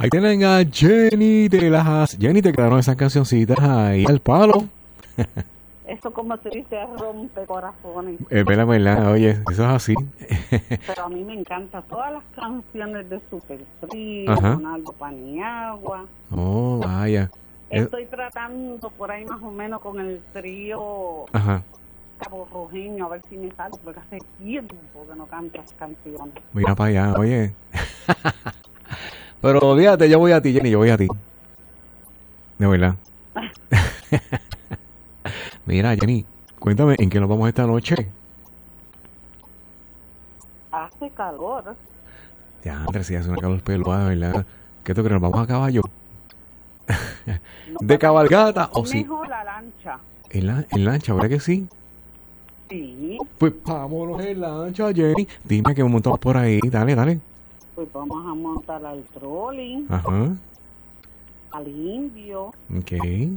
Ahí tienen a Jenny de las... Jenny, te quedaron esas cancioncitas ahí al palo. Eso como se dice, rompe corazones. Verdad, oye, eso es así. Pero a mí me encantan todas las canciones de Super Trío, Ajá. Ronaldo Paniagua. Oh, vaya. Estoy tratando por ahí más o menos con el trío Ajá. Cabo Rojeño, a ver si me sale, porque hace tiempo que no canto las canciones. Mira para allá, oye. Pero fíjate, yo voy a ti, Jenny, yo voy a ti. De verdad. Mira, Jenny, cuéntame, ¿en qué nos vamos esta noche? Hace calor. Ya, Andrés, si hace una calor peluda, ¿verdad? ¿Qué tú crees? ¿Nos vamos a caballo? No, ¿De cabalgata o sí? mejor la lancha. En lancha, ¿verdad que sí? Sí, Pues vámonos en lancha, Jenny. Dime que montamos por ahí, dale. pues vamos a montar al trolley, Ajá, al indio. ok.